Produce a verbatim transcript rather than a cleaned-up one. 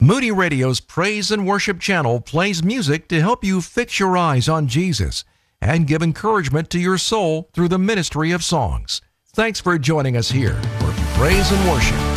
Moody Radio's Praise and Worship channel plays music to help you fix your eyes on Jesus and give encouragement to your soul through the ministry of songs. Thanks for joining us here for Praise and Worship.